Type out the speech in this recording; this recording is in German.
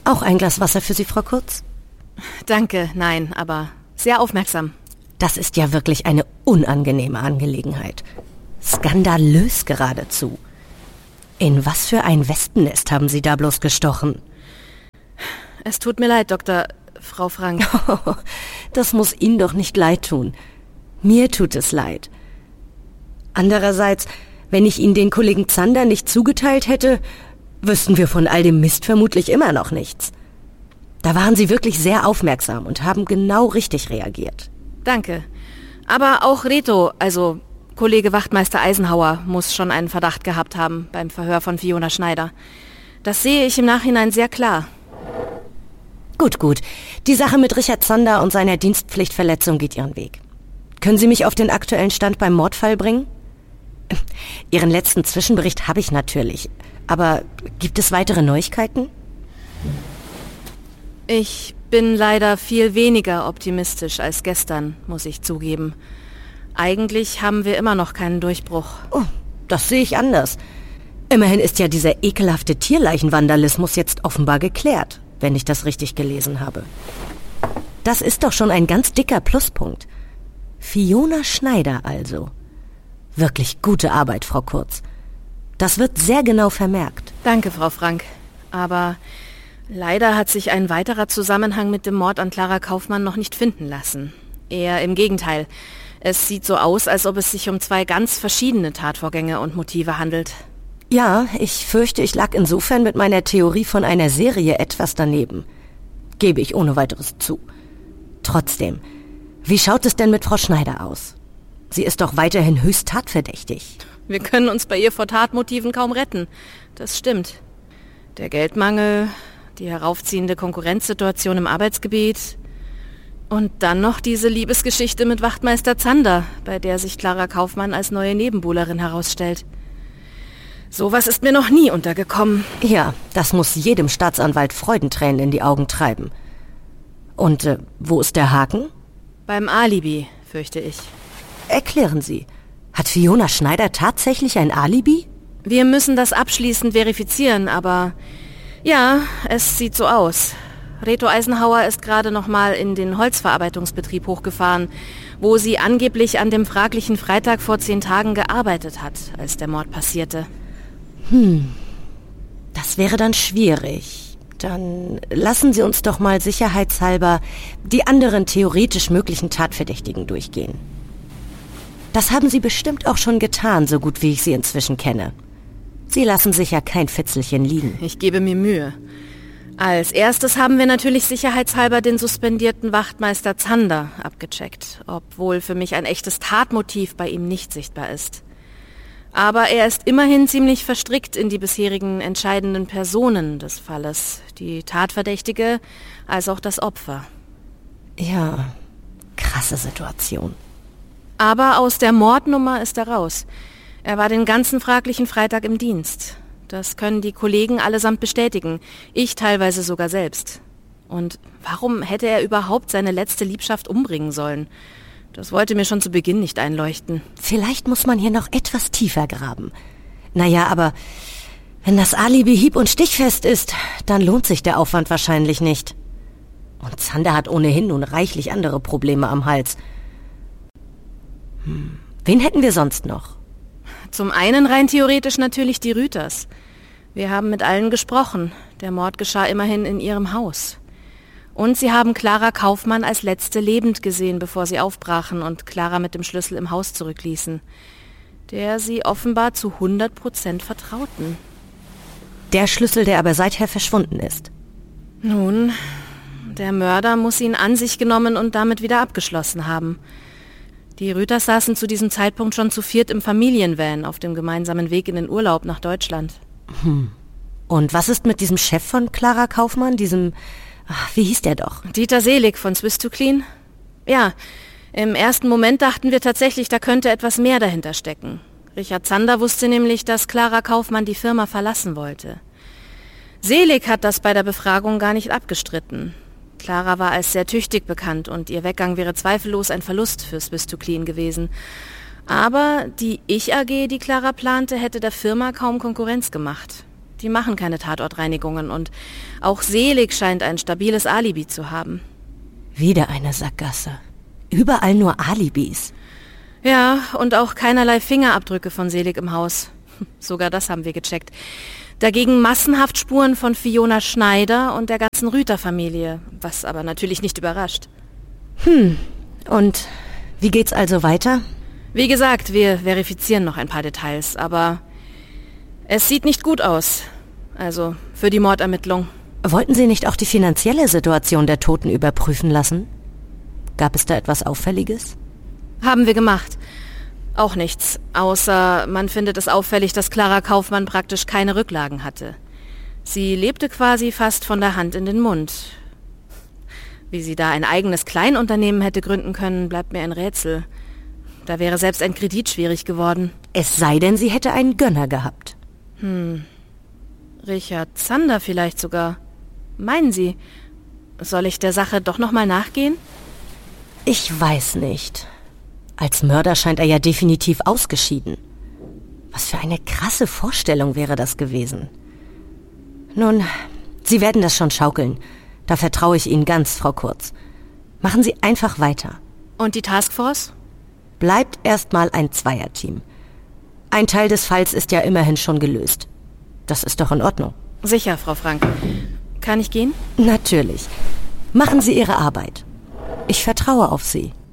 Auch ein Glas Wasser für Sie, Frau Kurz? Danke, nein, aber sehr aufmerksam. Das ist ja wirklich eine unangenehme Angelegenheit. Skandalös geradezu. In was für ein Wespennest haben Sie da bloß gestochen? Es tut mir leid, Frau Frank. Das muss Ihnen doch nicht leid tun. Mir tut es leid. Andererseits, wenn ich Ihnen den Kollegen Zander nicht zugeteilt hätte, wüssten wir von all dem Mist vermutlich immer noch nichts. Da waren Sie wirklich sehr aufmerksam und haben genau richtig reagiert. Danke. Aber auch Reto, also Kollege Wachtmeister Eisenhauer, muss schon einen Verdacht gehabt haben beim Verhör von Fiona Schneider. Das sehe ich im Nachhinein sehr klar. Gut. Die Sache mit Richard Zander und seiner Dienstpflichtverletzung geht ihren Weg. Können Sie mich auf den aktuellen Stand beim Mordfall bringen? Ihren letzten Zwischenbericht habe ich natürlich. Aber gibt es weitere Neuigkeiten? Ich bin leider viel weniger optimistisch als gestern, muss ich zugeben. Eigentlich haben wir immer noch keinen Durchbruch. Oh, das sehe ich anders. Immerhin ist ja dieser ekelhafte Tierleichenvandalismus jetzt offenbar geklärt, wenn ich das richtig gelesen habe. Das ist doch schon ein ganz dicker Pluspunkt. Fiona Schneider also. Wirklich gute Arbeit, Frau Kurz. Das wird sehr genau vermerkt. Danke, Frau Frank. Aber leider hat sich ein weiterer Zusammenhang mit dem Mord an Clara Kaufmann noch nicht finden lassen. Eher im Gegenteil. Es sieht so aus, als ob es sich um zwei ganz verschiedene Tatvorgänge und Motive handelt. Ja, ich fürchte, ich lag insofern mit meiner Theorie von einer Serie etwas daneben. Gebe ich ohne weiteres zu. Trotzdem, wie schaut es denn mit Frau Schneider aus? Sie ist doch weiterhin höchst tatverdächtig. Wir können uns bei ihr vor Tatmotiven kaum retten. Das stimmt. Der Geldmangel, die heraufziehende Konkurrenzsituation im Arbeitsgebiet und dann noch diese Liebesgeschichte mit Wachtmeister Zander, bei der sich Clara Kaufmann als neue Nebenbuhlerin herausstellt. Sowas ist mir noch nie untergekommen. Ja, das muss jedem Staatsanwalt Freudentränen in die Augen treiben. Und wo ist der Haken? Beim Alibi, fürchte ich. Erklären Sie. Hat Fiona Schneider tatsächlich ein Alibi? Wir müssen das abschließend verifizieren, aber ja, es sieht so aus. Reto Eisenhauer ist gerade noch mal in den Holzverarbeitungsbetrieb hochgefahren, wo sie angeblich an dem fraglichen Freitag vor 10 Tagen gearbeitet hat, als der Mord passierte. Das wäre dann schwierig. Dann lassen Sie uns doch mal sicherheitshalber die anderen theoretisch möglichen Tatverdächtigen durchgehen. Das haben Sie bestimmt auch schon getan, so gut wie ich Sie inzwischen kenne. Sie lassen sich ja kein Fitzelchen liegen. Ich gebe mir Mühe. Als erstes haben wir natürlich sicherheitshalber den suspendierten Wachtmeister Zander abgecheckt, obwohl für mich ein echtes Tatmotiv bei ihm nicht sichtbar ist. Aber er ist immerhin ziemlich verstrickt in die bisherigen entscheidenden Personen des Falles, die Tatverdächtige als auch das Opfer. Ja, krasse Situation. Aber aus der Mordnummer ist er raus. Er war den ganzen fraglichen Freitag im Dienst. Das können die Kollegen allesamt bestätigen. Ich teilweise sogar selbst. Und warum hätte er überhaupt seine letzte Liebschaft umbringen sollen? Das wollte mir schon zu Beginn nicht einleuchten. Vielleicht muss man hier noch etwas tiefer graben. Naja, aber wenn das Alibi hieb- und stichfest ist, dann lohnt sich der Aufwand wahrscheinlich nicht. Und Zander hat ohnehin nun reichlich andere Probleme am Hals. Wen hätten wir sonst noch? Zum einen rein theoretisch natürlich die Rüters. Wir haben mit allen gesprochen. Der Mord geschah immerhin in ihrem Haus. Und sie haben Clara Kaufmann als letzte lebend gesehen, bevor sie aufbrachen und Clara mit dem Schlüssel im Haus zurückließen, der sie offenbar zu 100% vertrauten. Der Schlüssel, der aber seither verschwunden ist. Nun, der Mörder muss ihn an sich genommen und damit wieder abgeschlossen haben. Die Rüters saßen zu diesem Zeitpunkt schon zu 4 im Familienvan auf dem gemeinsamen Weg in den Urlaub nach Deutschland. Und was ist mit diesem Chef von Clara Kaufmann, wie hieß der doch? Dieter Seelig von Swiss to Clean? Ja, im ersten Moment dachten wir tatsächlich, da könnte etwas mehr dahinter stecken. Richard Zander wusste nämlich, dass Clara Kaufmann die Firma verlassen wollte. Seelig hat das bei der Befragung gar nicht abgestritten. Clara war als sehr tüchtig bekannt und ihr Weggang wäre zweifellos ein Verlust für Swiss to Clean gewesen. Aber die Ich-AG, die Clara plante, hätte der Firma kaum Konkurrenz gemacht. Die machen keine Tatortreinigungen und auch Selig scheint ein stabiles Alibi zu haben. Wieder eine Sackgasse. Überall nur Alibis. Ja, und auch keinerlei Fingerabdrücke von Selig im Haus. Sogar das haben wir gecheckt. Dagegen massenhaft Spuren von Fiona Schneider und der ganzen Rüther-Familie, was aber natürlich nicht überrascht. Und wie geht's also weiter? Wie gesagt, wir verifizieren noch ein paar Details, aber es sieht nicht gut aus. Also für die Mordermittlung. Wollten Sie nicht auch die finanzielle Situation der Toten überprüfen lassen? Gab es da etwas Auffälliges? Haben wir gemacht. Auch nichts, außer man findet es auffällig, dass Clara Kaufmann praktisch keine Rücklagen hatte. Sie lebte quasi fast von der Hand in den Mund. Wie sie da ein eigenes Kleinunternehmen hätte gründen können, bleibt mir ein Rätsel. Da wäre selbst ein Kredit schwierig geworden. Es sei denn, sie hätte einen Gönner gehabt. Richard Zander vielleicht sogar. Meinen Sie, soll ich der Sache doch nochmal nachgehen? Ich weiß nicht. Als Mörder scheint er ja definitiv ausgeschieden. Was für eine krasse Vorstellung wäre das gewesen. Nun, Sie werden das schon schaukeln. Da vertraue ich Ihnen ganz, Frau Kurz. Machen Sie einfach weiter. Und die Taskforce? Bleibt erstmal ein Zweierteam. Ein Teil des Falls ist ja immerhin schon gelöst. Das ist doch in Ordnung. Sicher, Frau Frank. Kann ich gehen? Natürlich. Machen Sie Ihre Arbeit. Ich vertraue auf Sie.